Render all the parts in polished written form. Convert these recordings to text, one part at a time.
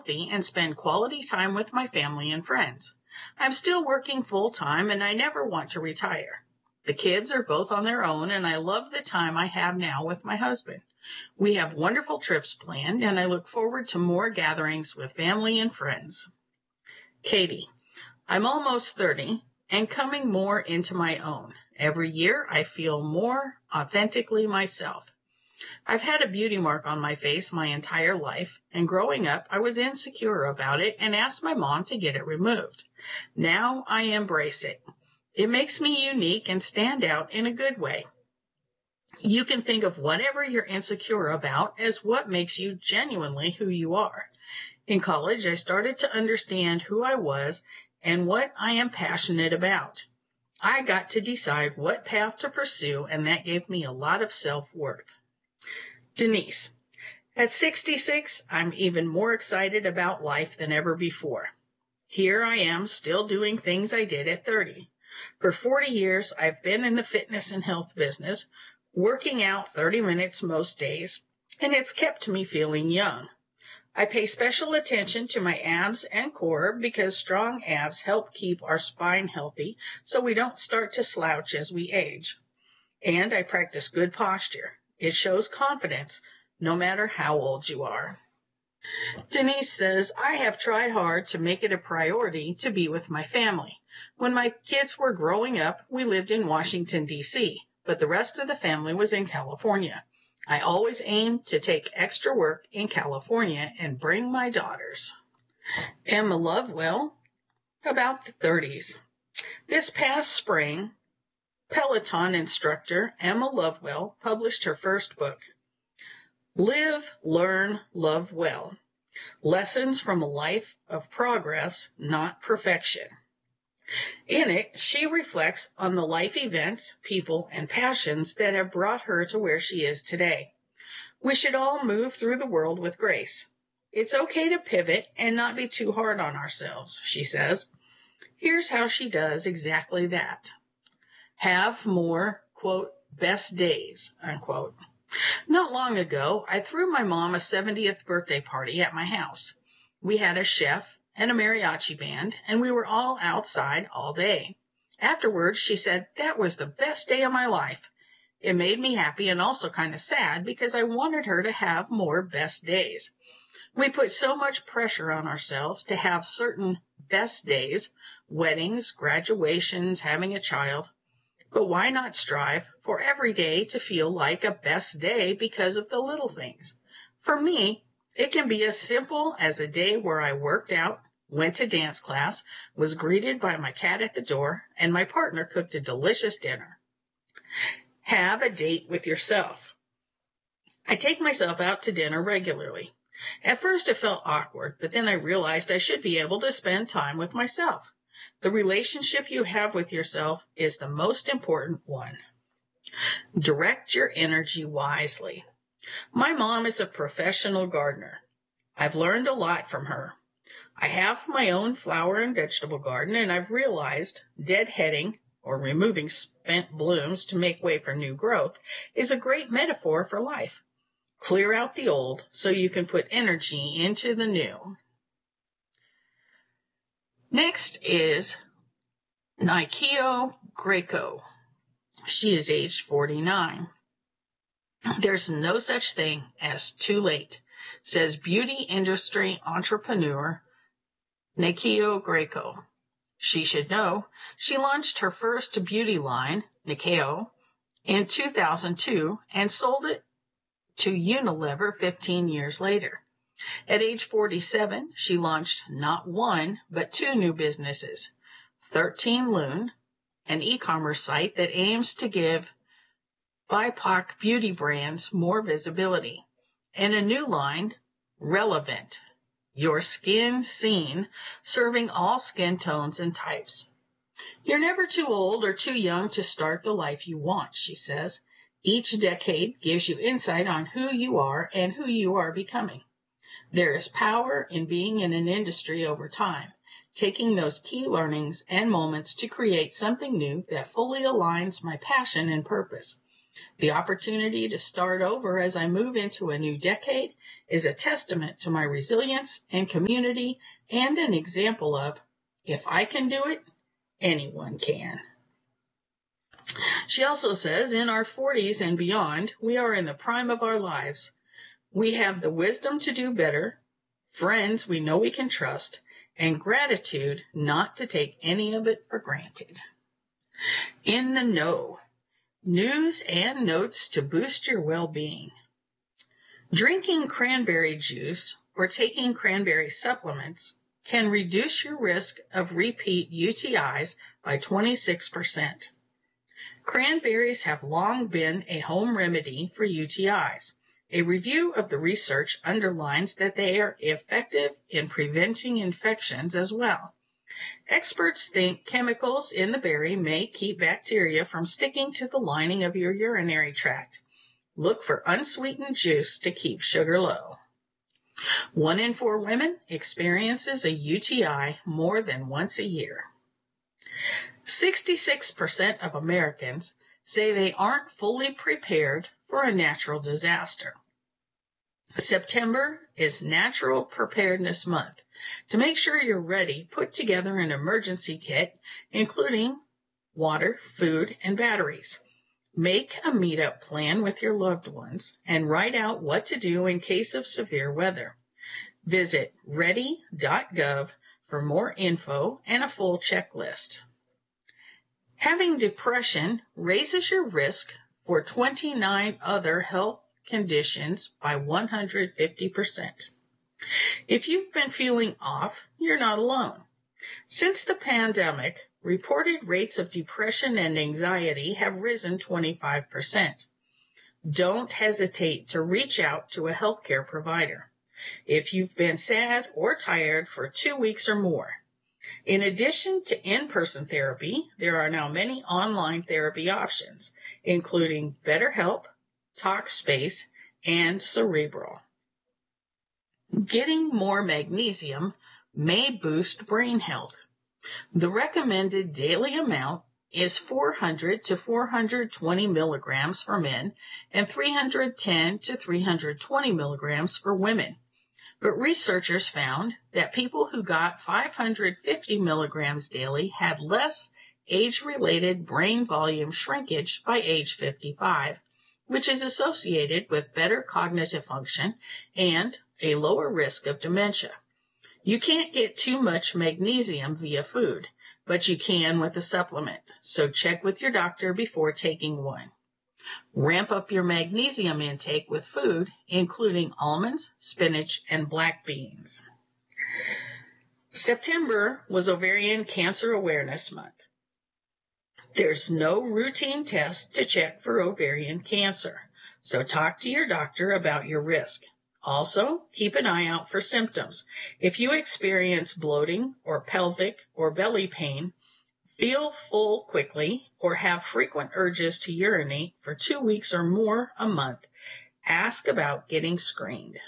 healthy and spend quality time with my family and friends. I'm still working full-time and I never want to retire. The kids are both on their own and I love the time I have now with my husband. We have wonderful trips planned and I look forward to more gatherings with family and friends. Katie, I'm almost 30 and coming more into my own. Every year I feel more authentically myself. I've had a beauty mark on my face my entire life, and growing up I was insecure about it and asked my mom to get it removed. Now I embrace it. It makes me unique and stand out in a good way. You can think of whatever you're insecure about as what makes you genuinely who you are. In college, I started to understand who I was and what I am passionate about. I got to decide what path to pursue, and that gave me a lot of self-worth. Denise, at 66, I'm even more excited about life than ever before. Here I am still doing things I did at 30. For 40 years, I've been in the fitness and health business, working out 30 minutes most days, and it's kept me feeling young. I pay special attention to my abs and core because strong abs help keep our spine healthy so we don't start to slouch as we age. And I practice good posture. It shows confidence, no matter how old you are. Denise says, I have tried hard to make it a priority to be with my family. When my kids were growing up, we lived in Washington, D.C., but the rest of the family was in California. I always aimed to take extra work in California and bring my daughters. Emma Lovewell, about the 30s. This past spring, Peloton instructor Emma Lovewell published her first book, Live, Learn, Love Well. Lessons from a Life of Progress, Not Perfection. In it, she reflects on the life events, people, and passions that have brought her to where she is today. We should all move through the world with grace. It's okay to pivot and not be too hard on ourselves, she says. Here's how she does exactly that. Have more, quote, best days, unquote. Not long ago, I threw my mom a 70th birthday party at my house. We had a chef and a mariachi band, and we were all outside all day. Afterwards, she said, that was the best day of my life. It made me happy and also kind of sad because I wanted her to have more best days. We put so much pressure on ourselves to have certain best days, weddings, graduations, having a child. But why not strive for every day to feel like a best day because of the little things? For me, it can be as simple as a day where I worked out, went to dance class, was greeted by my cat at the door, and my partner cooked a delicious dinner. Have a date with yourself. I take myself out to dinner regularly. At first it felt awkward, but then I realized I should be able to spend time with myself. The relationship you have with yourself is the most important one. Direct your energy wisely. My mom is a professional gardener. I've learned a lot from her. I have my own flower and vegetable garden, and I've realized deadheading, or removing spent blooms to make way for new growth, is a great metaphor for life. Clear out the old so you can put energy into the new. Next is Nikio Greco. She is aged 49. There's no such thing as too late, says beauty industry entrepreneur Nikio Greco. She should know she launched her first beauty line, Nikio, in 2002 and sold it to Unilever 15 years later. At age 47, she launched not one, but two new businesses, 13 Lune, an e-commerce site that aims to give BIPOC beauty brands more visibility, and a new line, Relevant, Your Skin Seen, serving all skin tones and types. You're never too old or too young to start the life you want, she says. Each decade gives you insight on who you are and who you are becoming. There is power in being in an industry over time, taking those key learnings and moments to create something new that fully aligns my passion and purpose. The opportunity to start over as I move into a new decade is a testament to my resilience and community and an example of, if I can do it, anyone can. She also says, in our 40s and beyond, we are in the prime of our lives. We have the wisdom to do better, friends we know we can trust, and gratitude not to take any of it for granted. In the know, news and notes to boost your well-being. Drinking cranberry juice or taking cranberry supplements can reduce your risk of repeat UTIs by 26%. Cranberries have long been a home remedy for UTIs. A review of the research underlines that they are effective in preventing infections as well. Experts think chemicals in the berry may keep bacteria from sticking to the lining of your urinary tract. Look for unsweetened juice to keep sugar low. 1 in 4 women experiences a UTI more than once a year. 66% of Americans say they aren't fully prepared for a natural disaster. September is Natural Preparedness Month. To make sure you're ready, put together an emergency kit, including water, food, and batteries. Make a meetup plan with your loved ones and write out what to do in case of severe weather. Visit ready.gov for more info and a full checklist. Having depression raises your risk for 29 other health conditions by 150%. If you've been feeling off, you're not alone. Since the pandemic, reported rates of depression and anxiety have risen 25%. Don't hesitate to reach out to a healthcare provider if you've been sad or tired for 2 weeks or more. In addition to in-person therapy, there are now many online therapy options, including BetterHelp, TalkSpace, and Cerebral. Getting more magnesium may boost brain health. The recommended daily amount is 400 to 420 milligrams for men and 310 to 320 milligrams for women. But researchers found that people who got 550 milligrams daily had less age-related brain volume shrinkage by age 55, which is associated with better cognitive function and a lower risk of dementia. You can't get too much magnesium via food, but you can with a supplement, so check with your doctor before taking one. Ramp up your magnesium intake with food, including almonds, spinach, and black beans. September was Ovarian Cancer Awareness Month. There's no routine test to check for ovarian cancer, so talk to your doctor about your risk. Also, keep an eye out for symptoms. If you experience bloating or pelvic or belly pain, feel full quickly, or have frequent urges to urinate for 2 weeks or more a month, ask about getting screened.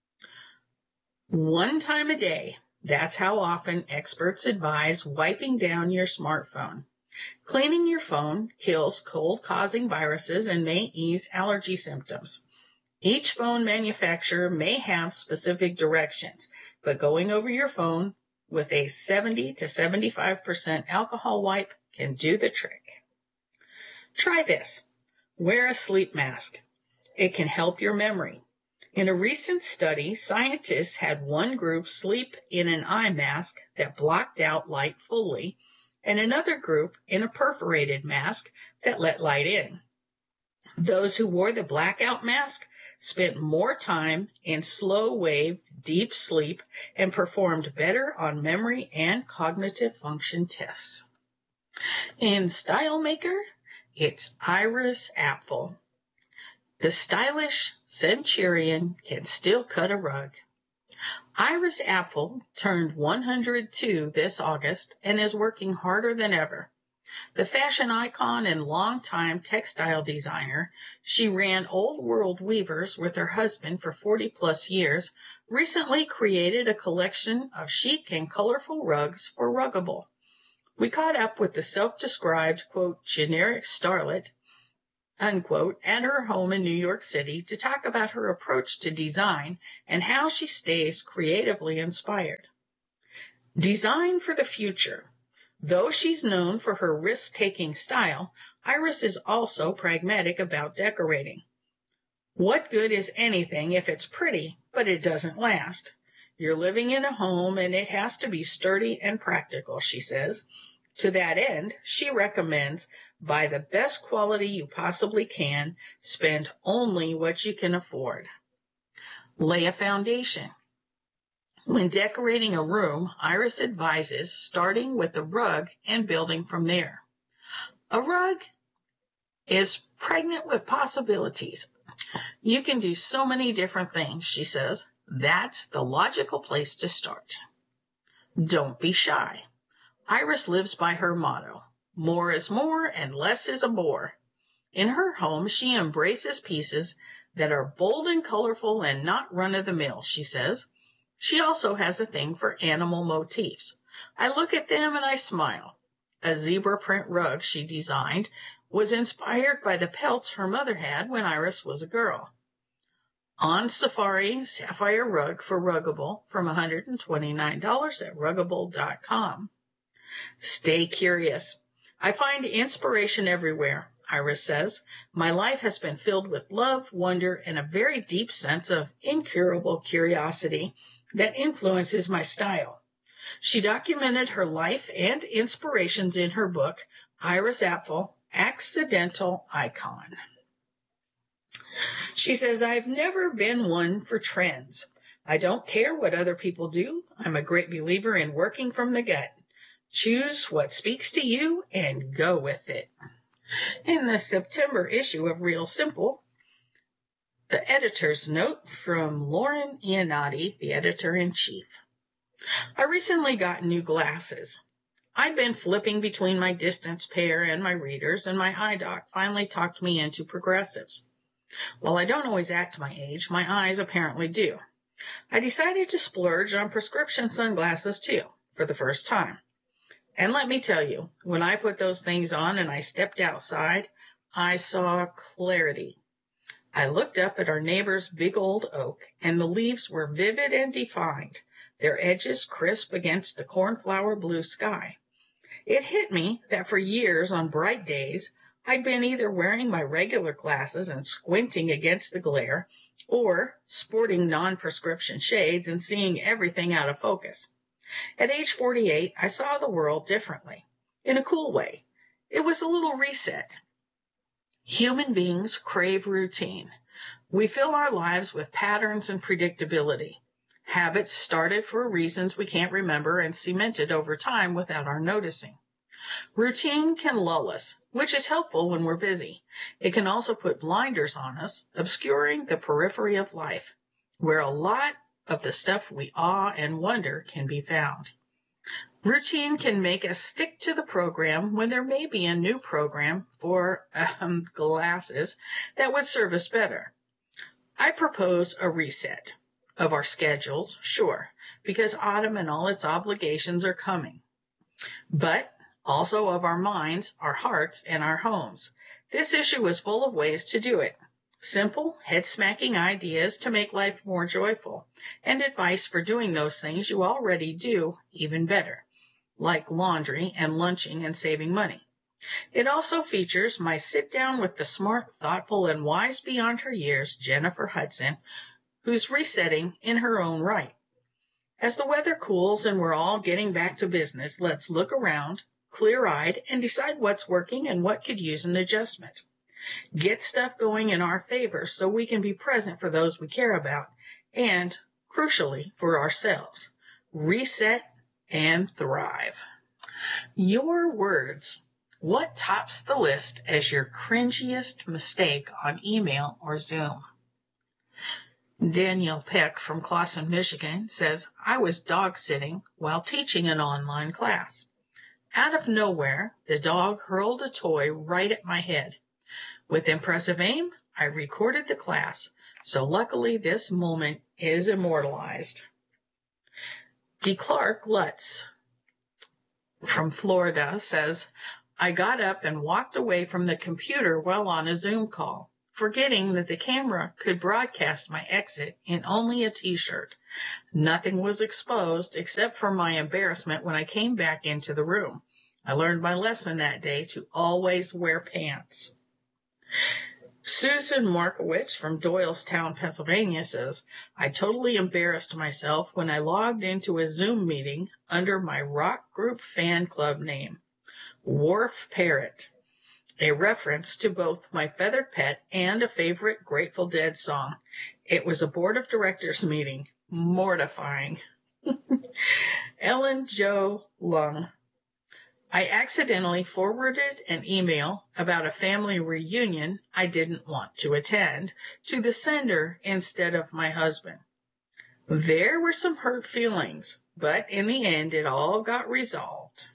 1 time a day, that's how often experts advise wiping down your smartphone. Cleaning your phone kills cold-causing viruses and may ease allergy symptoms. Each phone manufacturer may have specific directions, but going over your phone with a 70 to 75% alcohol wipe can do the trick. Try this. Wear a sleep mask. It can help your memory. In a recent study, scientists had one group sleep in an eye mask that blocked out light fully, and another group in a perforated mask that let light in. Those who wore the blackout mask spent more time in slow-wave, deep sleep and performed better on memory and cognitive function tests. In Style Maker, it's Iris Apfel. The stylish centurion can still cut a rug. Iris Apfel turned 102 this August and is working harder than ever. The fashion icon and longtime textile designer, she ran Old World Weavers with her husband for 40-plus years, recently created a collection of chic and colorful rugs for Ruggable. We caught up with the self-described, quote, generic starlet unquote, at her home in New York City to talk about her approach to design and how she stays creatively inspired. Design for the future. Though she's known for her risk-taking style, Iris is also pragmatic about decorating. What good is anything if it's pretty, but it doesn't last? You're living in a home and it has to be sturdy and practical, she says. To that end, she recommends buy the best quality you possibly can, spend only what you can afford. Lay a foundation. When decorating a room, Iris advises starting with the rug and building from there. A rug is pregnant with possibilities. You can do so many different things, she says. That's the logical place to start. Don't be shy. Iris lives by her motto, more is more and less is a bore. In her home, she embraces pieces that are bold and colorful and not run-of-the-mill, she says. She also has a thing for animal motifs. I look at them and I smile. A zebra print rug she designed was inspired by the pelts her mother had when Iris was a girl. On Safari Sapphire Rug for Ruggable from $129 at Ruggable.com. Stay curious. I find inspiration everywhere, Iris says. My life has been filled with love, wonder, and a very deep sense of incurable curiosity that influences my style. She documented her life and inspirations in her book, Iris Apfel, Accidental Icon. She says, I've never been one for trends. I don't care what other people do. I'm a great believer in working from the gut. Choose what speaks to you and go with it. In the September issue of Real Simple, the editor's note from Lauren Iannotti, the editor-in-chief. I recently got new glasses. I'd been flipping between my distance pair and my readers, and my eye doc finally talked me into progressives. While I don't always act my age, my eyes apparently do. I decided to splurge on prescription sunglasses too, for the first time. And let me tell you, when I put those things on and I stepped outside, I saw clarity. I looked up at our neighbor's big old oak, and the leaves were vivid and defined, their edges crisp against the cornflower blue sky. It hit me that for years on bright days, I'd been either wearing my regular glasses and squinting against the glare, or sporting non-prescription shades and seeing everything out of focus. At age 48, I saw the world differently, in a cool way. It was a little reset. Human beings crave routine. We fill our lives with patterns and predictability. Habits started for reasons we can't remember and cemented over time without our noticing. Routine can lull us, which is helpful when we're busy. It can also put blinders on us, obscuring the periphery of life, where a lot of the stuff we awe and wonder can be found. Routine can make us stick to the program when there may be a new program for glasses that would serve us better. I propose a reset of our schedules, sure, because autumn and all its obligations are coming, but also of our minds, our hearts, and our homes. This issue is full of ways to do it. Simple, head-smacking ideas to make life more joyful, and advice for doing those things you already do even better, like laundry and lunching and saving money. It also features my sit-down with the smart, thoughtful, and wise beyond her years, Jennifer Hudson, who's resetting in her own right. As the weather cools and we're all getting back to business, let's look around, clear-eyed, and decide what's working and what could use an adjustment. Get stuff going in our favor so we can be present for those we care about and, crucially, for ourselves. Reset and thrive. Your words. What tops the list as your cringiest mistake on email or Zoom? Danielle Peck from Clawson, Michigan says, I was dog sitting while teaching an online class. Out of nowhere, the dog hurled a toy right at my head. With impressive aim, I recorded the class, so luckily this moment is immortalized. D. Clark Lutz from Florida says, I got up and walked away from the computer while on a Zoom call, forgetting that the camera could broadcast my exit in only a t-shirt. Nothing was exposed except for my embarrassment when I came back into the room. I learned my lesson that day to always wear pants. Susan Markowitz from Doylestown, Pennsylvania says, I totally embarrassed myself when I logged into a Zoom meeting under my rock group fan club name, Wharf Parrot, a reference to both my feathered pet and a favorite Grateful Dead song. It was a board of directors meeting. Mortifying. Ellen Jo Lung. I accidentally forwarded an email about a family reunion I didn't want to attend to the sender instead of my husband. There were some hurt feelings, but in the end it all got resolved.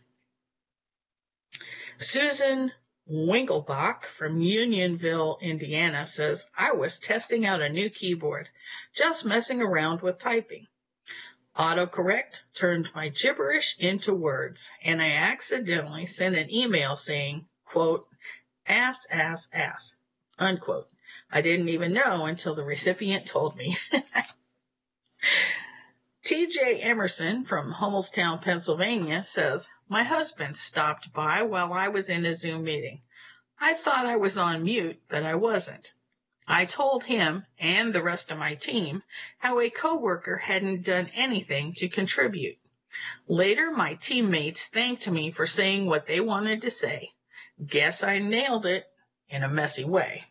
Susan Winkelbach from Unionville, Indiana says, I was testing out a new keyboard, just messing around with typing. Autocorrect turned my gibberish into words, and I accidentally sent an email saying, quote, ass, unquote. I didn't even know until the recipient told me. T.J. Emerson from Hummelstown, Pennsylvania says, my husband stopped by while I was in a Zoom meeting. I thought I was on mute, but I wasn't. I told him and the rest of my team how a coworker hadn't done anything to contribute. Later, my teammates thanked me for saying what they wanted to say. Guess I nailed it in a messy way.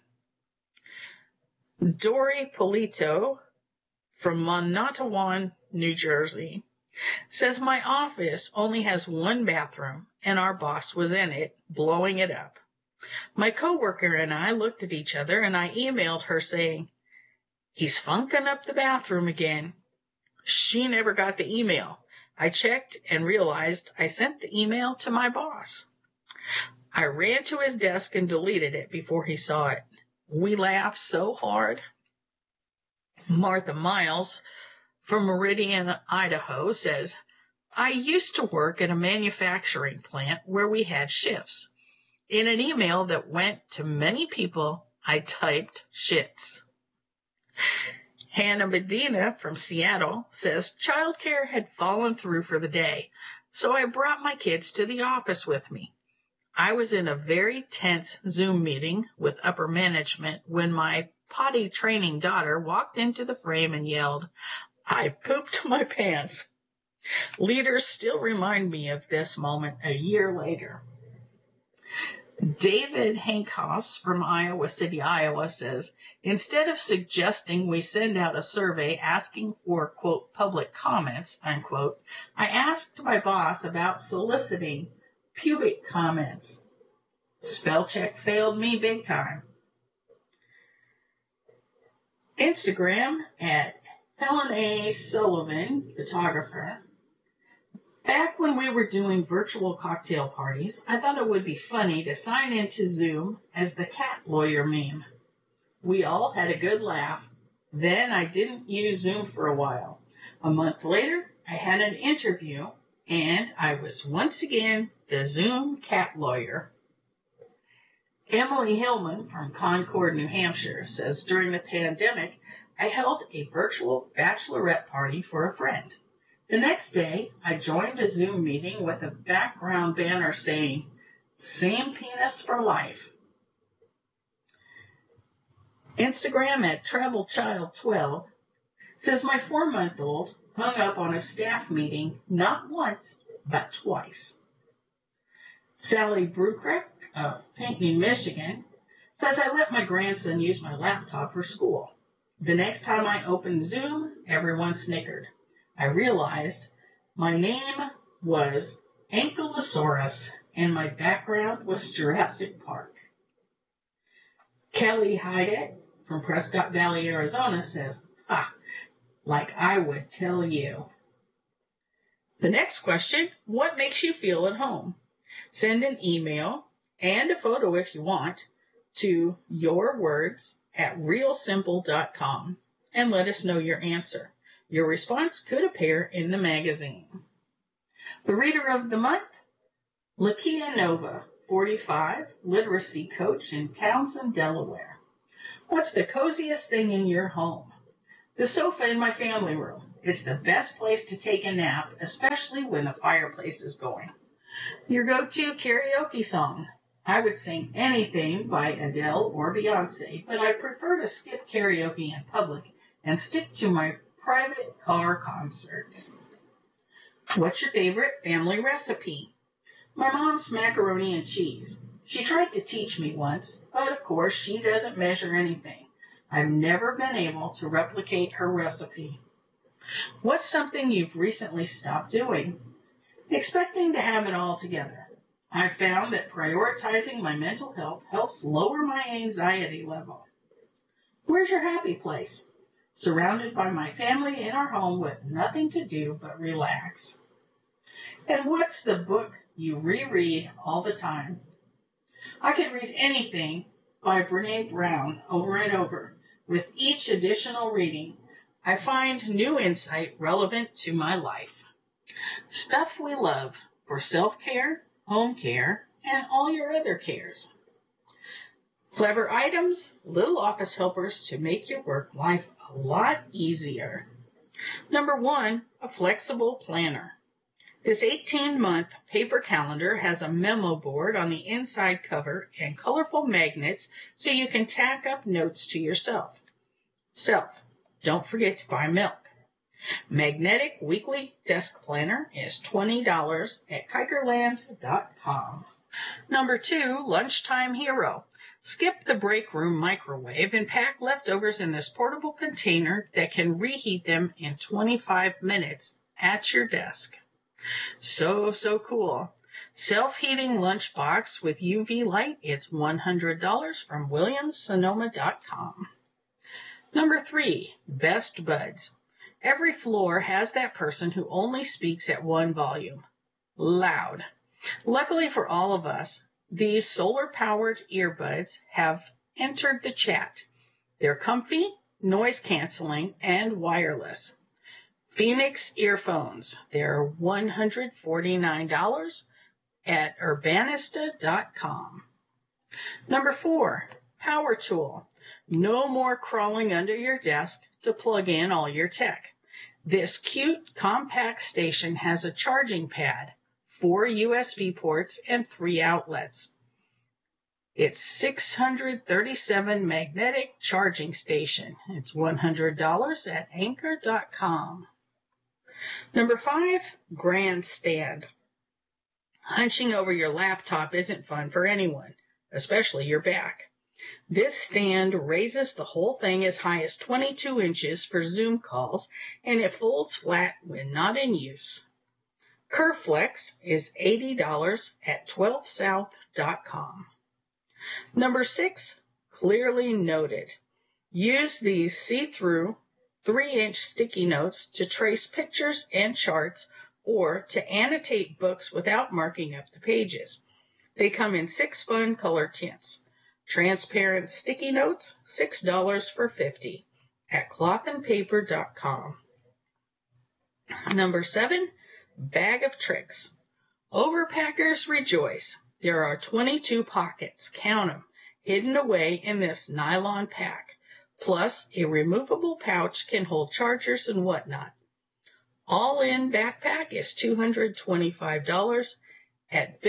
Dory Polito from Monottawan, New Jersey, says my office only has one bathroom and our boss was in it, blowing it up. My coworker and I looked at each other and I emailed her saying, he's funking up the bathroom again. She never got the email. I checked and realized I sent the email to my boss. I ran to his desk and deleted it before he saw it. We laughed so hard. Martha Miles from Meridian, Idaho says, I used to work at a manufacturing plant where we had shifts. In an email that went to many people, I typed shits. Hannah Medina from Seattle says childcare had fallen through for the day, so I brought my kids to the office with me. I was in a very tense Zoom meeting with upper management when my potty training daughter walked into the frame and yelled, I pooped my pants. Leaders still remind me of this moment a year later. David Hankhaus from Iowa City, Iowa says, instead of suggesting we send out a survey asking for, quote, public comments, unquote, I asked my boss about soliciting pubic comments. Spell check failed me big time. Instagram at Helen A. Sullivan, photographer. Back when we were doing virtual cocktail parties, I thought it would be funny to sign into Zoom as the cat lawyer meme. We all had a good laugh. Then I didn't use Zoom for a while. A month later, I had an interview, and I was once again the Zoom cat lawyer. Emily Hillman from Concord, New Hampshire says, during the pandemic, I held a virtual bachelorette party for a friend. The next day, I joined a Zoom meeting with a background banner saying, same penis for life. Instagram at TravelChild12 says my 4-month-old hung up on a staff meeting not once, but twice. Sally Brucrick of Pinckney, Michigan says I let my grandson use my laptop for school. The next time I opened Zoom, everyone snickered. I realized my name was Ankylosaurus and my background was Jurassic Park. Kelly Hydet from Prescott Valley, Arizona says, like I would tell you. The next question, what makes you feel at home? Send an email and a photo if you want to yourwords@realsimple.com and let us know your answer. Your response could appear in the magazine. The Reader of the Month, Lakia Nova, 45, literacy coach in Townsend, Delaware. What's the coziest thing in your home? The sofa in my family room. It's the best place to take a nap, especially when the fireplace is going. Your go-to karaoke song. I would sing anything by Adele or Beyonce, but I prefer to skip karaoke in public and stick to my private car concerts. What's your favorite family recipe? My mom's macaroni and cheese. She tried to teach me once, but of course she doesn't measure anything. I've never been able to replicate her recipe. What's something you've recently stopped doing? Expecting to have it all together. I've found that prioritizing my mental health helps lower my anxiety level. Where's your happy place? Surrounded by my family in our home with nothing to do but relax. And what's the book you reread all the time? I could read anything by Brené Brown over and over. With each additional reading, I find new insight relevant to my life. Stuff we love for self-care, home care, and all your other cares. Clever items, little office helpers to make your work life a lot easier. Number 1, a flexible planner. This 18-month paper calendar has a memo board on the inside cover and colorful magnets so you can tack up notes to yourself. Don't forget to buy milk. Magnetic Weekly Desk Planner is $20 at kikerland.com. Number 2, Lunchtime Hero. Skip the break room microwave and pack leftovers in this portable container that can reheat them in 25 minutes at your desk. So cool. Self-heating lunchbox with UV light. It's $100 from williamssonoma.com. Number 3, Best Buds. Every floor has that person who only speaks at one volume. Loud. Luckily for all of us, these solar-powered earbuds have entered the chat. They're comfy, noise-canceling, and wireless. Phoenix earphones. They're $149 at urbanista.com. Number 4, Power Tool. No more crawling under your desk to plug in all your tech. This cute, compact station has a charging pad, 4 USB ports, and 3 outlets. It's 637 magnetic charging station. It's $100 at anchor.com. Number 5, Grandstand. Hunching over your laptop isn't fun for anyone, especially your back. This stand raises the whole thing as high as 22 inches for Zoom calls, and it folds flat when not in use. Curveflex is $80 at 12south.com. Number 6, Clearly Noted. Use these see-through 3-inch sticky notes to trace pictures and charts or to annotate books without marking up the pages. They come in 6 fun color tints. Transparent sticky notes, $6 for 50 at clothandpaper.com. Number 7, Bag of Tricks. Overpackers rejoice. There are 22 pockets, count them, hidden away in this nylon pack. Plus, a removable pouch can hold chargers and whatnot. All-in backpack is $225 at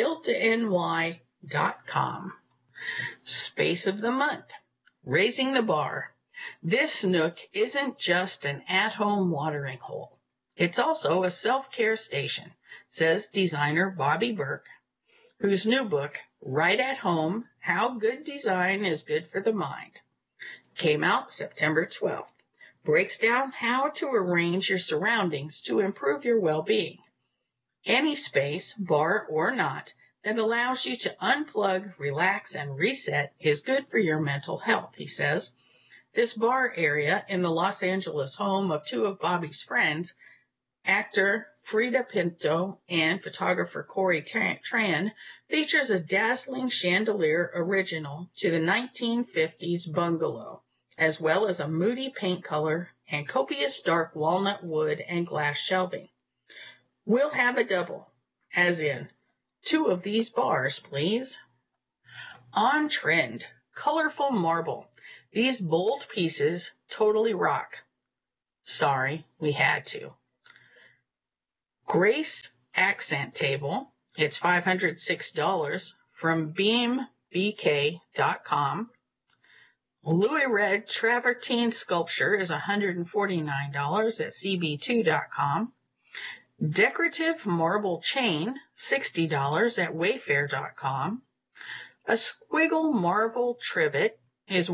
builtony.com. Space of the Month. Raising the Bar. This nook isn't just an at-home watering hole. It's also a self-care station, says designer Bobby Burke, whose new book, Right at Home, How Good Design is Good for the Mind, came out September 12th. Breaks down how to arrange your surroundings to improve your well-being. Any space, bar or not, that allows you to unplug, relax, and reset is good for your mental health, he says. This bar area in the Los Angeles home of 2 of Bobby's friends, actor Frida Pinto and photographer Corey Tran, features a dazzling chandelier original to the 1950s bungalow, as well as a moody paint color and copious dark walnut wood and glass shelving. We'll have a double, as in 2 of these bars, please. On trend, colorful marble. These bold pieces totally rock. Sorry, we had to. Grace accent table. It's $506 from beambk.com. Louis Red travertine sculpture is $149 at cb2.com. Decorative marble chain, $60 at wayfair.com. A squiggle marble trivet is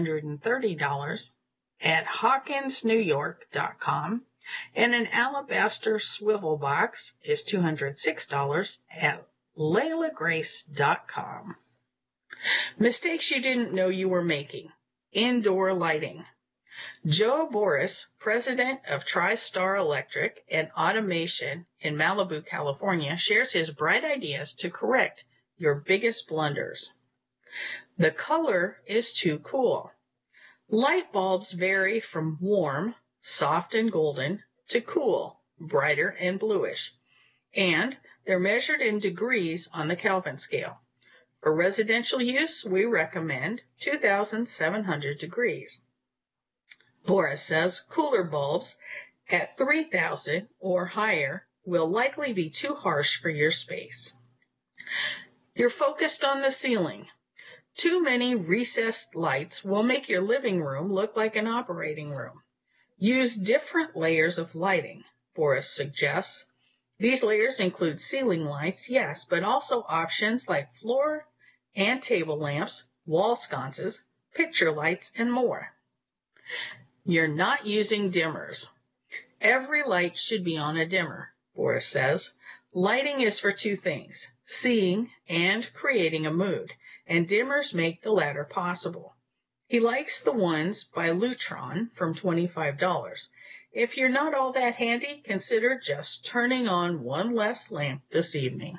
$130 at hawkinsnewyork.com. And an alabaster swivel box is $206 at laylagrace.com. Mistakes you didn't know you were making. Indoor lighting. Joe Boris, president of TriStar Electric and Automation in Malibu, California, shares his bright ideas to correct your biggest blunders. The color is too cool. Light bulbs vary from warm, soft and golden, to cool, brighter and bluish, and they're measured in degrees on the Kelvin scale. For residential use, we recommend 2,700 degrees. Boris says cooler bulbs at 3,000 or higher will likely be too harsh for your space. You're focused on the ceiling. Too many recessed lights will make your living room look like an operating room. Use different layers of lighting, Boris suggests. These layers include ceiling lights, yes, but also options like floor and table lamps, wall sconces, picture lights, and more. You're not using dimmers. Every light should be on a dimmer, Boris says. Lighting is for two things, seeing and creating a mood, and dimmers make the latter possible. He likes the ones by Lutron from $25. If you're not all that handy, consider just turning on one less lamp this evening.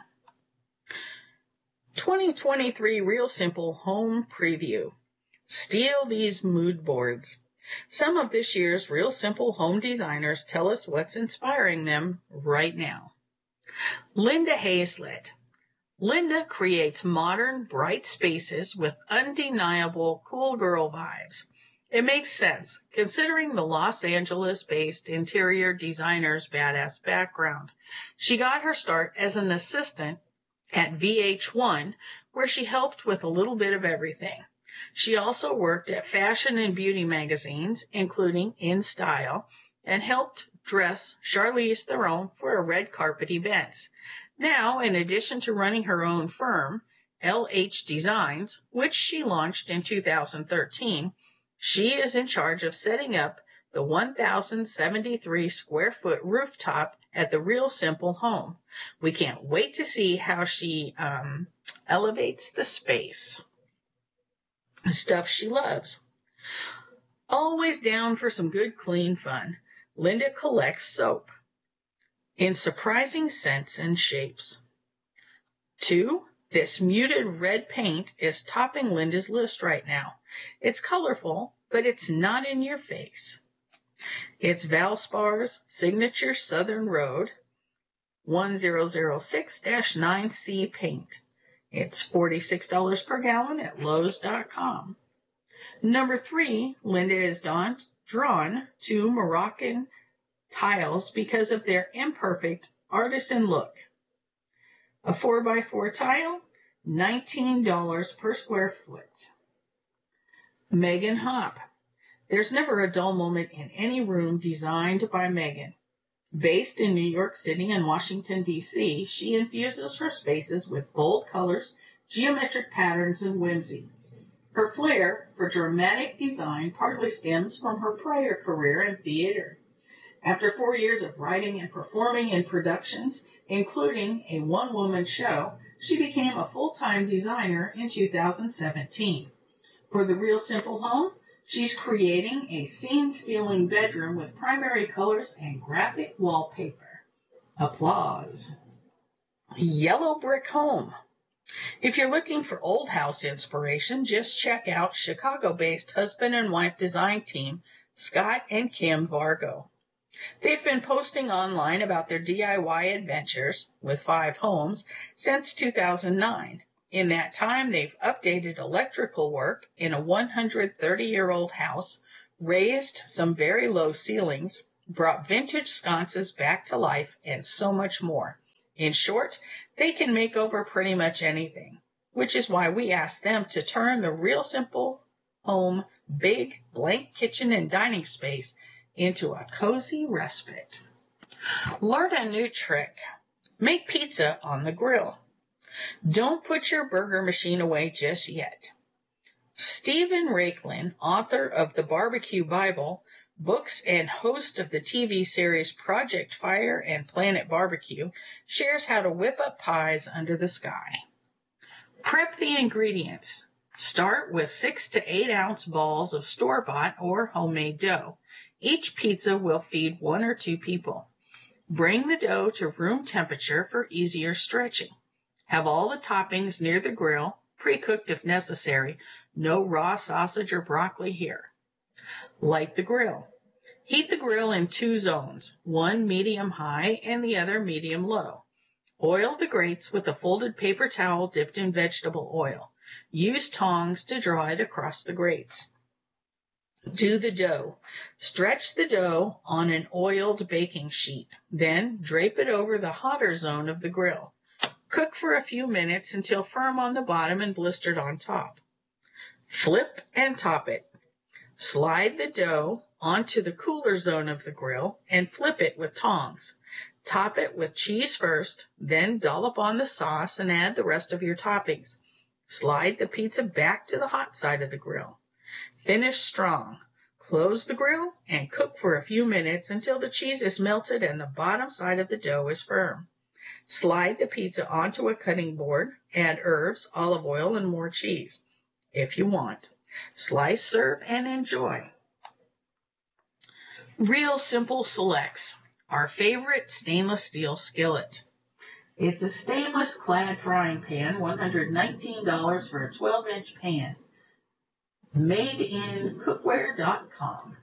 2023 Real Simple Home Preview. Steal these mood boards. Some of this year's Real Simple home designers tell us what's inspiring them right now. Linda Hazlett. Linda creates modern, bright spaces with undeniable cool girl vibes. It makes sense, considering the Los Angeles-based interior designer's badass background. She got her start as an assistant at VH1, where she helped with a little bit of everything. She also worked at fashion and beauty magazines, including In Style, and helped dress Charlize Theron for a red carpet events. Now, in addition to running her own firm, LH Designs, which she launched in 2013, she is in charge of setting up the 1,073 square foot rooftop at the Real Simple home. We can't wait to see how she elevates the space. Stuff she loves. Always down for some good, clean fun. Linda collects soap in surprising scents and shapes. 2. This muted red paint is topping Linda's list right now. It's colorful, but it's not in your face. It's Valspar's Signature Southern Road 1006-9C paint. It's $46 per gallon at Lowe's.com. Number 3, Linda is drawn to Moroccan tiles because of their imperfect artisan look. A 4x4 tile, $19 per square foot. Megan Hopp. There's never a dull moment in any room designed by Megan. Based in New York City and Washington, D.C., she infuses her spaces with bold colors, geometric patterns, and whimsy. Her flair for dramatic design partly stems from her prior career in theater. After 4 years of writing and performing in productions, including a one-woman show, she became a full-time designer in 2017. For the Real Simple home, she's creating a scene-stealing bedroom with primary colors and graphic wallpaper. Applause. Yellow Brick Home. If you're looking for old house inspiration, just check out Chicago-based husband and wife design team, Scott and Kim Vargo. They've been posting online about their DIY adventures with 5 homes since 2009. In that time, they've updated electrical work in a 130-year-old house, raised some very low ceilings, brought vintage sconces back to life, and so much more. In short, they can make over pretty much anything, which is why we asked them to turn the real simple home, big, blank kitchen and dining space into a cozy respite. Learn a new trick. Make pizza on the grill. Don't put your burger machine away just yet. Stephen Raiklin, author of the Barbecue Bible, books and host of the TV series Project Fire and Planet Barbecue, shares how to whip up pies under the sky. Prep the ingredients. Start with 6 to 8 ounce balls of store-bought or homemade dough. Each pizza will feed 1 or 2 people. Bring the dough to room temperature for easier stretching. Have all the toppings near the grill, pre-cooked if necessary. No raw sausage or broccoli here. Light the grill. Heat the grill in 2 zones, one medium-high and the other medium-low. Oil the grates with a folded paper towel dipped in vegetable oil. Use tongs to draw it across the grates. Do the dough. Stretch the dough on an oiled baking sheet. Then drape it over the hotter zone of the grill. Cook for a few minutes until firm on the bottom and blistered on top. Flip and top it. Slide the dough onto the cooler zone of the grill and flip it with tongs. Top it with cheese first, then dollop on the sauce and add the rest of your toppings. Slide the pizza back to the hot side of the grill. Finish strong. Close the grill and cook for a few minutes until the cheese is melted and the bottom side of the dough is firm. Slide the pizza onto a cutting board, add herbs, olive oil, and more cheese, if you want. Slice, serve, and enjoy. Real Simple selects our favorite stainless steel skillet. It's a stainless clad frying pan, $119 for a 12-inch pan. Made in cookware.com.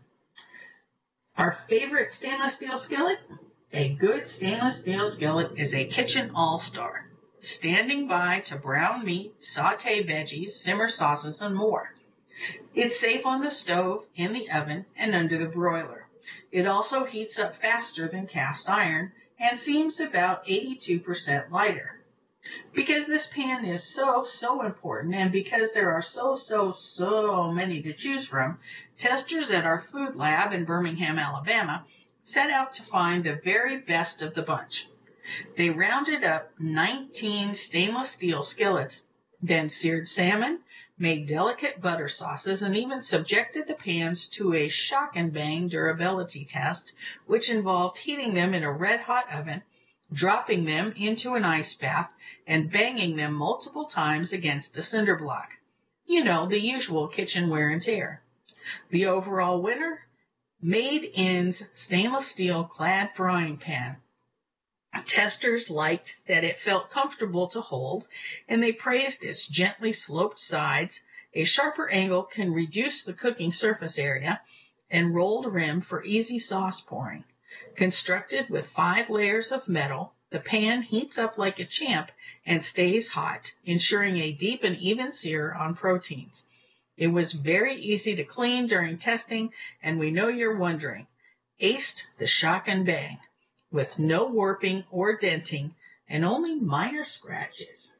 Our favorite stainless steel skillet? A good stainless steel skillet is a kitchen all-star, standing by to brown meat, saute veggies, simmer sauces, and more. It's safe on the stove, in the oven, and under the broiler. It also heats up faster than cast iron and seems about 82% lighter. Because this pan is so important, and because there are so many to choose from, testers at our food lab in Birmingham, Alabama, set out to find the very best of the bunch. They rounded up 19 stainless steel skillets, then seared salmon, made delicate butter sauces, and even subjected the pans to a shock and bang durability test, which involved heating them in a red-hot oven, dropping them into an ice bath, and banging them multiple times against a cinder block. You know, the usual kitchen wear and tear. The overall winner? Made In's stainless steel clad frying pan. Testers liked that it felt comfortable to hold, and they praised its gently sloped sides. A sharper angle can reduce the cooking surface area, and rolled rim for easy sauce pouring. Constructed with 5 layers of metal, the pan heats up like a champ and stays hot, ensuring a deep and even sear on proteins. It was very easy to clean during testing, and we know you're wondering. Aced the shock and bang, with no warping or denting and only minor scratches.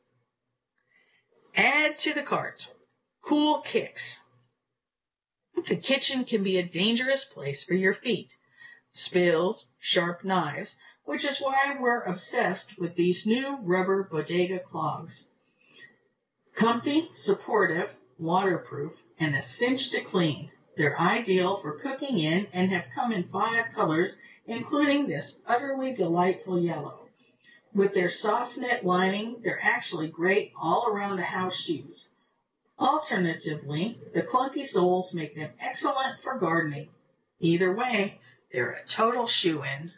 Add to the cart. Cool kicks. The kitchen can be a dangerous place for your feet. Spills, sharp knives, which is why we're obsessed with these new rubber bodega clogs. Comfy, supportive, waterproof, and a cinch to clean. They're ideal for cooking in and have come in 5 colors, including this utterly delightful yellow. With their soft knit lining, they're actually great all around the house shoes. Alternatively, the clunky soles make them excellent for gardening. Either way, they're a total shoe-in.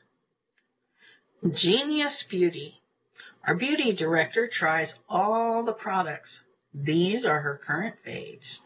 Genius Beauty. Our beauty director tries all the products. These are her current faves.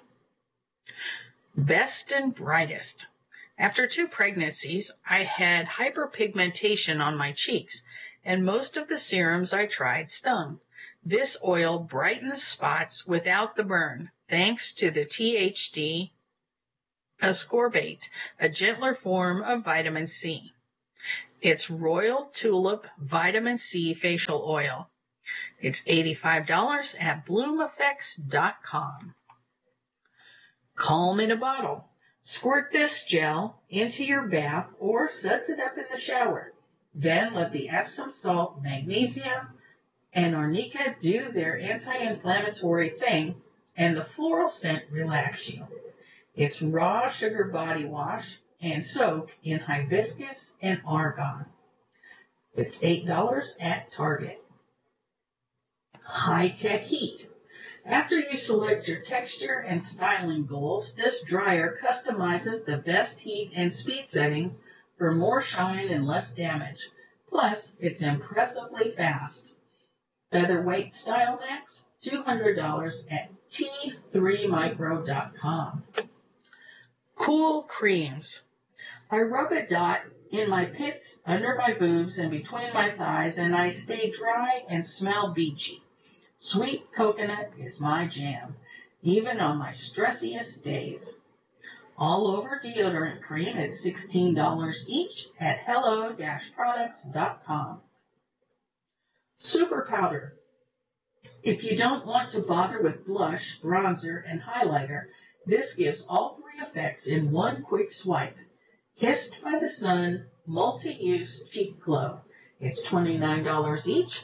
Best and Brightest. After 2 pregnancies, I had hyperpigmentation on my cheeks, and most of the serums I tried stung. This oil brightens spots without the burn, thanks to the THD ascorbate, a gentler form of vitamin C. It's Royal Tulip Vitamin C Facial Oil. It's $85 at bloomeffects.com. Calm in a bottle. Squirt this gel into your bath or suds it up in the shower. Then let the Epsom salt, magnesium, and arnica do their anti-inflammatory thing, and the floral scent relax you. It's raw sugar body wash and soak in hibiscus and argan. It's $8 at Target. High-tech heat. After you select your texture and styling goals, this dryer customizes the best heat and speed settings for more shine and less damage. Plus, it's impressively fast. Featherweight Style Max, $200 at T3micro.com. Cool creams. I rub a dot in my pits, under my boobs, and between my thighs, and I stay dry and smell beachy. Sweet coconut is my jam, even on my stressiest days. All over deodorant cream at $16 each at hello-products.com. Super powder. If you don't want to bother with blush, bronzer, and highlighter, this gives all three effects in one quick swipe. Kissed by the Sun Multi-Use Cheek Glow. It's $29 each.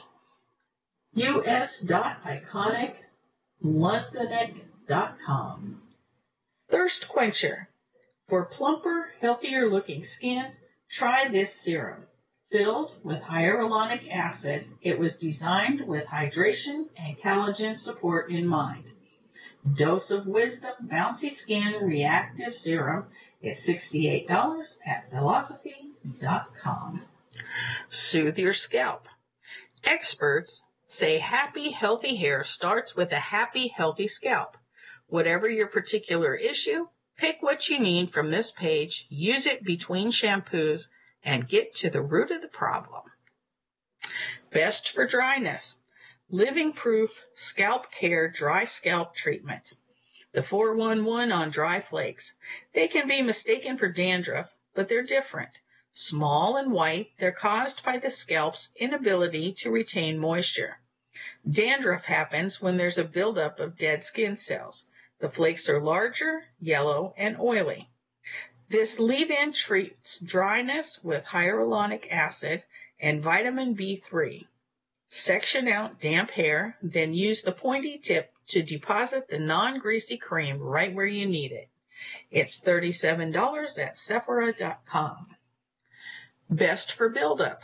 us.iconiclondonic.com. Thirst Quencher. For plumper, healthier looking skin, try this serum. Filled with hyaluronic acid, it was designed with hydration and collagen support in mind. Dose of Wisdom Bouncy Skin Reactive Serum is $68 at philosophy.com. Soothe your scalp. Experts say happy, healthy hair starts with a happy, healthy scalp. Whatever your particular issue, pick what you need from this page, use it between shampoos, and get to the root of the problem. Best for dryness. Living Proof Scalp Care Dry Scalp Treatment. The 411 on dry flakes. They can be mistaken for dandruff, but they're different. Small and white, they're caused by the scalp's inability to retain moisture. Dandruff happens when there's a buildup of dead skin cells. The flakes are larger, yellow, and oily. This leave-in treats dryness with hyaluronic acid and vitamin B3. Section out damp hair, then use the pointy tip to deposit the non-greasy cream right where you need it. It's $37 at Sephora.com. Best for buildup.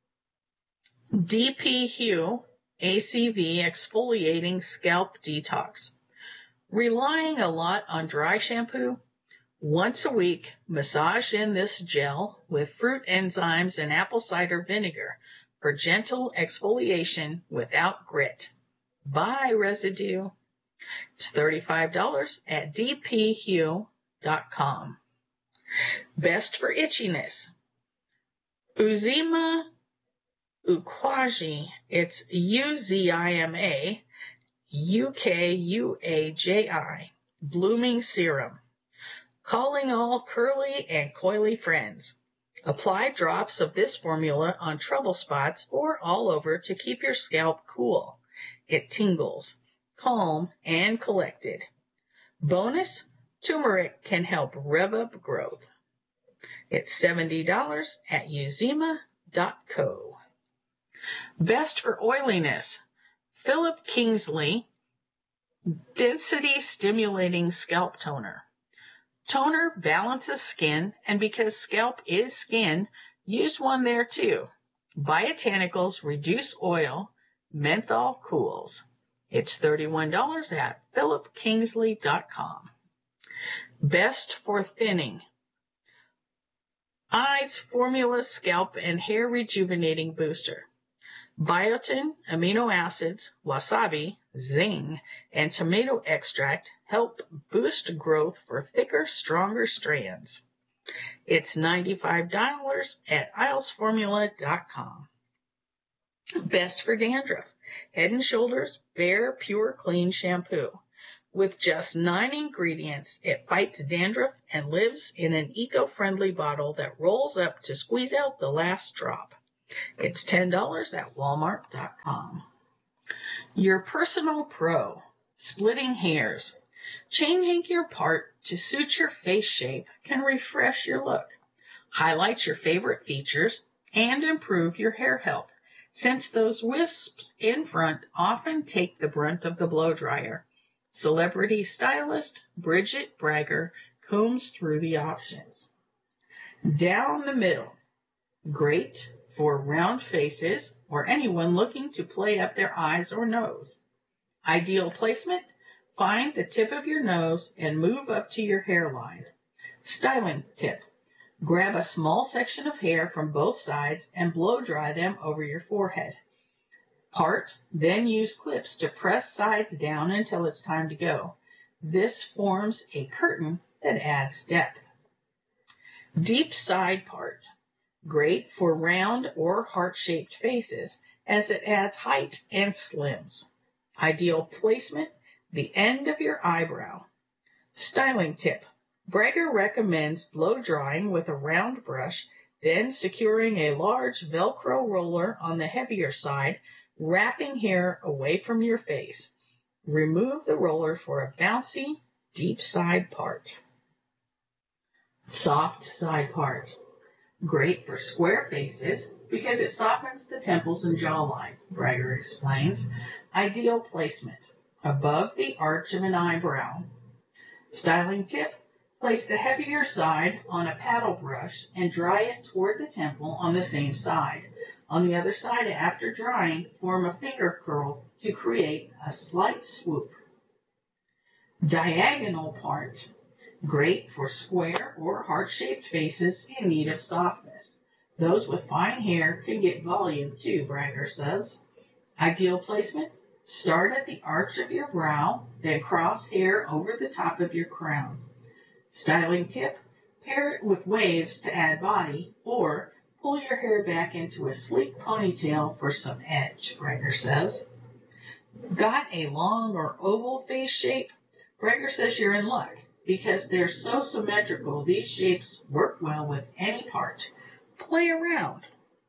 DP Hue ACV Exfoliating Scalp Detox. Relying a lot on dry shampoo? Once a week, massage in this gel with fruit enzymes and apple cider vinegar for gentle exfoliation without grit. Bye, residue. It's $35 at dphue.com. Best for itchiness. Uzima Ukwaji. It's Uzima Ukuaji Blooming Serum. Calling all curly and coily friends. Apply drops of this formula on trouble spots or all over to keep your scalp cool. It tingles, calm, and collected. Bonus, turmeric can help rev up growth. It's $70 at uzima.co. Best for oiliness. Philip Kingsley Density Stimulating Scalp Toner. Toner balances skin, and because scalp is skin, use one there too. Biotanicals reduce oil, menthol cools. It's $31 at philipkingsley.com. Best for thinning. Eyes Formula Scalp and Hair Rejuvenating Booster. Biotin, amino acids, wasabi, zing, and tomato extract help boost growth for thicker, stronger strands. It's $95 at islesformula.com. Best for dandruff. Head & Shoulders Bare Pure Clean Shampoo. With just 9 ingredients, it fights dandruff and lives in an eco-friendly bottle that rolls up to squeeze out the last drop. It's $10 at walmart.com. Your personal pro. Splitting hairs. Changing your part to suit your face shape can refresh your look, highlight your favorite features, and improve your hair health, since those wisps in front often take the brunt of the blow dryer. Celebrity stylist Bridget Bragger combs through the options. Down the middle. Great for round faces or anyone looking to play up their eyes or nose. Ideal placement. Find the tip of your nose and move up to your hairline. Styling tip. Grab a small section of hair from both sides and blow dry them over your forehead. Part, then use clips to press sides down until it's time to go. This forms a curtain that adds depth. Deep side part. Great for round or heart-shaped faces as it adds height and slims. Ideal placement, the end of your eyebrow. Styling tip. Bragger recommends blow drying with a round brush, then securing a large Velcro roller on the heavier side, wrapping hair away from your face. Remove the roller for a bouncy, deep side part. Soft side part. Great for square faces because it softens the temples and jawline, Bragger explains. Ideal placement. Above the arch of an eyebrow. Styling tip. Place the heavier side on a paddle brush and dry it toward the temple on the same side. On the other side, after drying, form a finger curl to create a slight swoop. Diagonal part. Great for square or heart-shaped faces in need of softness. Those with fine hair can get volume too, Bragger says. Ideal placement. Start at the arch of your brow, then cross hair over the top of your crown. Styling tip. Pair it with waves to add body, or pull your hair back into a sleek ponytail for some edge, Bragger says. Got a long or oval face shape? Bragger says you're in luck because they're so symmetrical these shapes work well with any part. Play around.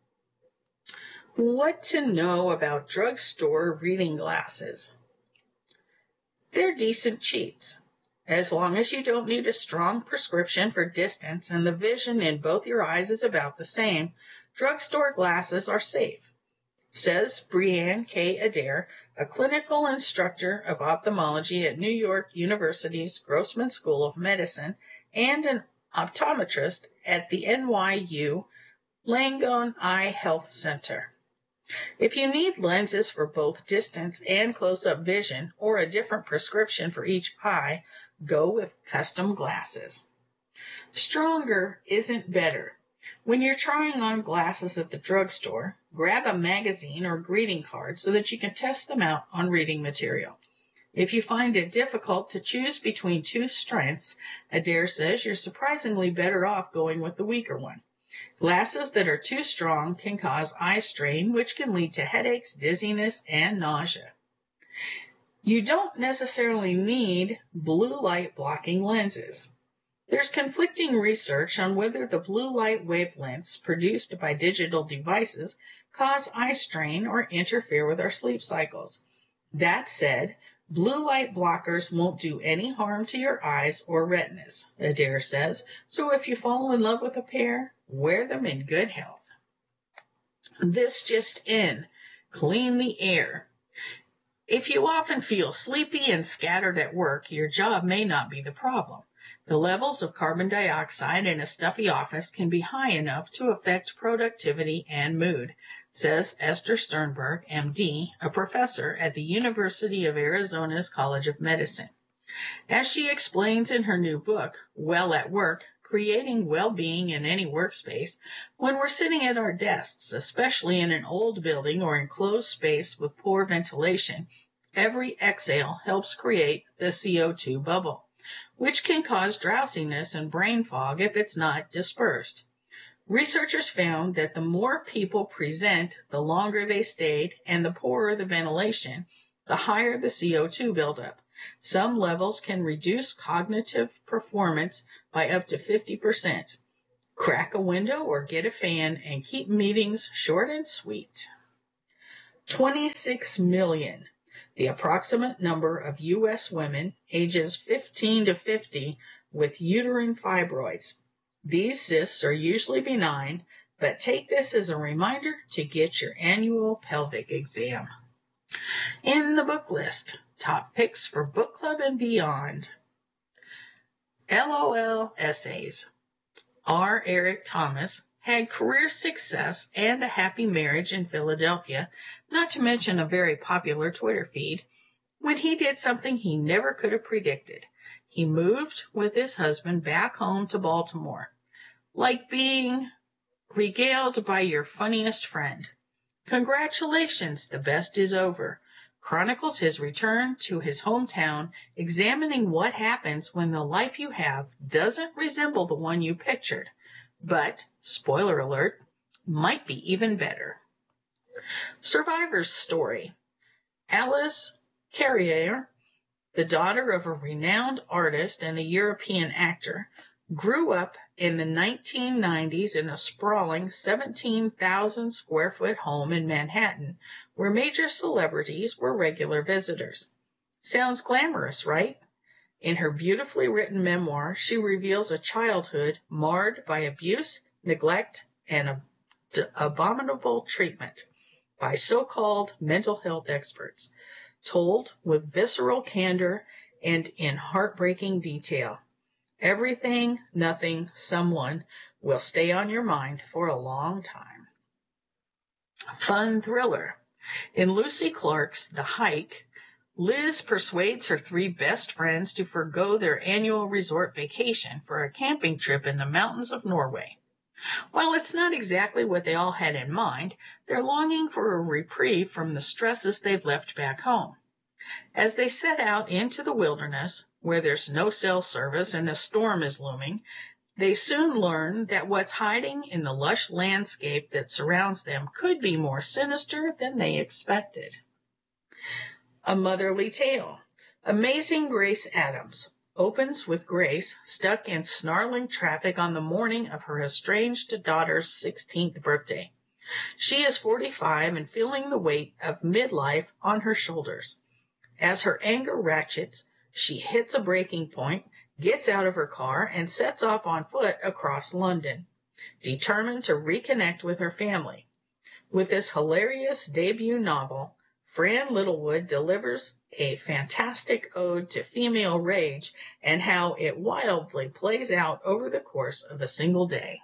What to know about drugstore reading glasses? They're decent cheats. As long as you don't need a strong prescription for distance and the vision in both your eyes is about the same, drugstore glasses are safe, says Brianne K. Adair, a clinical instructor of ophthalmology at New York University's Grossman School of Medicine and an optometrist at the NYU Langone Eye Health Center. If you need lenses for both distance and close-up vision or a different prescription for each eye, go with custom glasses. Stronger isn't better. When you're trying on glasses at the drugstore, grab a magazine or greeting card so that you can test them out on reading material. If you find it difficult to choose between two strengths, Adair says you're surprisingly better off going with the weaker one. Glasses that are too strong can cause eye strain, which can lead to headaches, dizziness, and nausea. You don't necessarily need blue light blocking lenses. There's conflicting research on whether the blue light wavelengths produced by digital devices cause eye strain or interfere with our sleep cycles. That said, blue light blockers won't do any harm to your eyes or retinas, Adair says, so if you fall in love with a pair, wear them in good health. This just in, clean the air. If you often feel sleepy and scattered at work, your job may not be the problem. The levels of carbon dioxide in a stuffy office can be high enough to affect productivity and mood, says Esther Sternberg, MD, a professor at the University of Arizona's College of Medicine. As she explains in her new book, Well at Work, Creating Well-Being in Any Workspace, when we're sitting at our desks, especially in an old building or enclosed space with poor ventilation, every exhale helps create the CO2 bubble, which can cause drowsiness and brain fog if it's not dispersed. Researchers found that the more people present, the longer they stayed, and the poorer the ventilation, the higher the CO2 buildup. Some levels can reduce cognitive performance by up to 50%. Crack a window or get a fan and keep meetings short and sweet. 26 million. The approximate number of U.S. women ages 15 to 50 with uterine fibroids. These cysts are usually benign, but take this as a reminder to get your annual pelvic exam. In the book list, top picks for book club and beyond. LOL Essays. R. Eric Thomas had career success and a happy marriage in Philadelphia, not to mention a very popular Twitter feed, when he did something he never could have predicted. He moved with his husband back home to Baltimore. Like being regaled by your funniest friend. Congratulations, the best is over. Chronicles his return to his hometown, examining what happens when the life you have doesn't resemble the one you pictured, but, spoiler alert, might be even better. Survivor's story. Alice Carrier, the daughter of a renowned artist and a European actor, grew up in the 1990s in a sprawling 17,000 square foot home in Manhattan, where major celebrities were regular visitors. Sounds glamorous, right? In her beautifully written memoir, she reveals a childhood marred by abuse, neglect, and abominable treatment by so-called mental health experts, told with visceral candor and in heartbreaking detail. Everything, nothing, someone will stay on your mind for a long time. Fun thriller. In Lucy Clark's The Hike, Liz persuades her three best friends to forgo their annual resort vacation for a camping trip in the mountains of Norway. While it's not exactly what they all had in mind, they're longing for a reprieve from the stresses they've left back home. As they set out into the wilderness, where there's no cell service and a storm is looming, they soon learn that what's hiding in the lush landscape that surrounds them could be more sinister than they expected. A Motherly Tale. Amazing Grace Adams opens with Grace stuck in snarling traffic on the morning of her estranged daughter's 16th birthday. She is 45 and feeling the weight of midlife on her shoulders. As her anger ratchets, she hits a breaking point, gets out of her car, and sets off on foot across London, determined to reconnect with her family. With this hilarious debut novel, Fran Littlewood delivers a fantastic ode to female rage and how it wildly plays out over the course of a single day.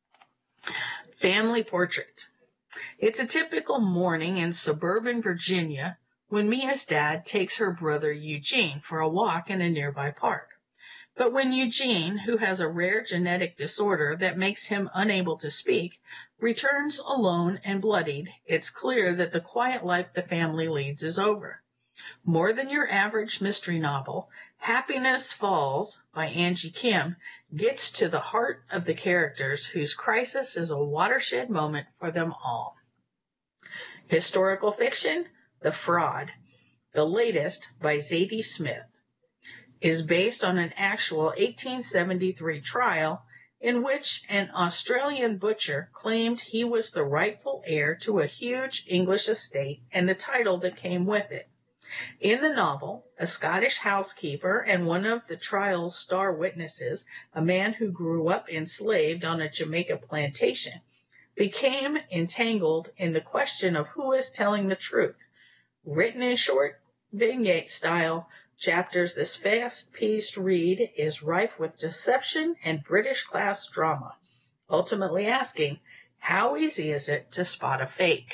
Family Portrait. It's a typical morning in suburban Virginia when Mia's dad takes her brother Eugene for a walk in a nearby park. But when Eugene, who has a rare genetic disorder that makes him unable to speak, returns alone and bloodied, it's clear that the quiet life the family leads is over. More than your average mystery novel, Happiness Falls by Angie Kim gets to the heart of the characters whose crisis is a watershed moment for them all. Historical fiction, The Fraud, the latest by Zadie Smith, is based on an actual 1873 trial in which an Australian butcher claimed he was the rightful heir to a huge English estate and the title that came with it. In the novel, a Scottish housekeeper and one of the trial's star witnesses, a man who grew up enslaved on a Jamaica plantation, became entangled in the question of who is telling the truth. Written in short vignette style chapters, this fast-paced read is rife with deception and British-class drama, ultimately asking, how easy is it to spot a fake?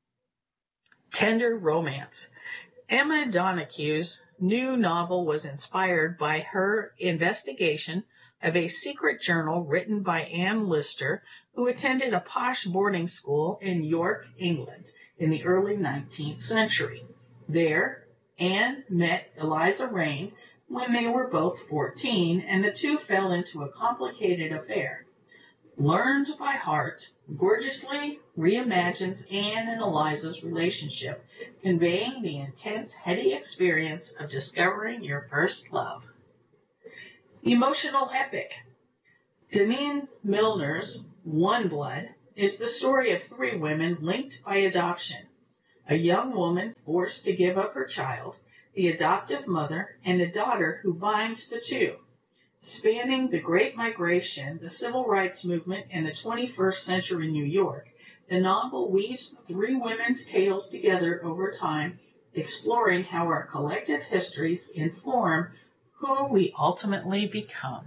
Tender romance. Emma Donohue's new novel was inspired by her investigation of a secret journal written by Anne Lister, who attended a posh boarding school in York, England, in the early 19th century. There, Anne met Eliza Raine when they were both 14, and the two fell into a complicated affair. Learned by heart, gorgeously reimagines Anne and Eliza's relationship, conveying the intense, heady experience of discovering your first love. Emotional epic. Deneen Milner's One Blood is the story of three women linked by adoption. A young woman forced to give up her child, the adoptive mother, and a daughter who binds the two. Spanning the Great Migration, the Civil Rights Movement, and the 21st century New York, the novel weaves the three women's tales together over time, exploring how our collective histories inform who we ultimately become.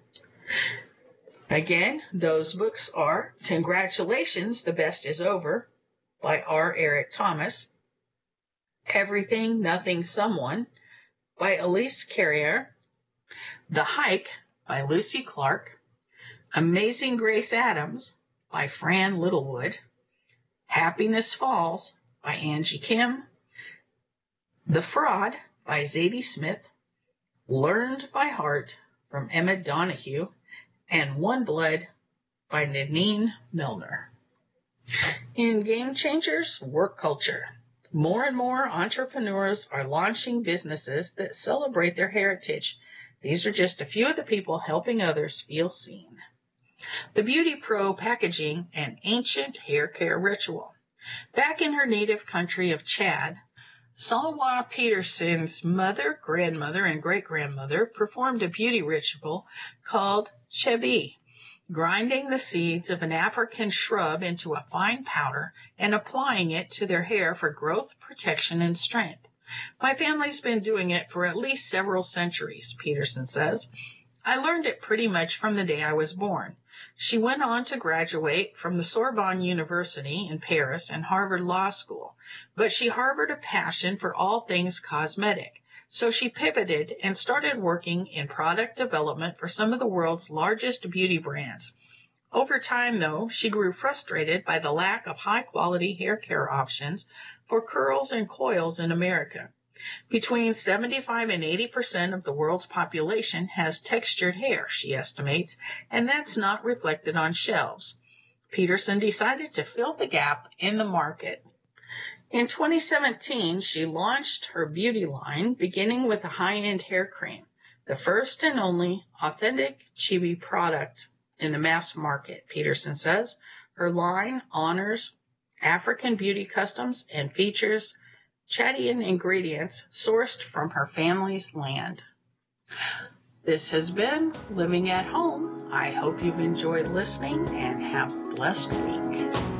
Again, those books are Congratulations, the Best is Over by R. Eric Thomas, Everything, Nothing, Someone by Elise Carrier, The Hike by Lucy Clark, Amazing Grace Adams by Fran Littlewood, Happiness Falls by Angie Kim, The Fraud by Zadie Smith, Learned by Heart from Emma Donahue, and One Blood by Deneen Milner. In Game Changers Work Culture, more and more entrepreneurs are launching businesses that celebrate their heritage. These are just a few of the people helping others feel seen. The Beauty Pro Packaging an Ancient Hair Care Ritual. Back in her native country of Chad, Salwa Peterson's mother, grandmother, and great-grandmother performed a beauty ritual called chebi, grinding the seeds of an African shrub into a fine powder and applying it to their hair for growth, protection, and strength. My family's been doing it for at least several centuries, Peterson says. I learned it pretty much from the day I was born. She went on to graduate from the Sorbonne University in Paris and Harvard Law School, but she harbored a passion for all things cosmetic. So she pivoted and started working in product development for some of the world's largest beauty brands. Over time, though, she grew frustrated by the lack of high-quality hair care options for curls and coils in America. Between 75 and 80% of the world's population has textured hair, she estimates, and that's not reflected on shelves. Peterson decided to fill the gap in the market. In 2017, she launched her beauty line, beginning with a high-end hair cream, the first and only authentic chibi product in the mass market, Peterson says. Her line honors African beauty customs and features Chadian ingredients sourced from her family's land. This has been Living at Home. I hope you've enjoyed listening and have a blessed week.